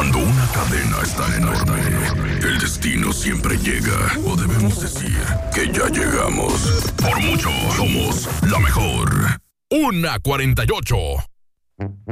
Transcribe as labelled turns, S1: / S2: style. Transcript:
S1: Cuando una cadena es tan enorme, el destino siempre llega. O debemos decir que ya llegamos. Por mucho, somos la mejor. 1:48.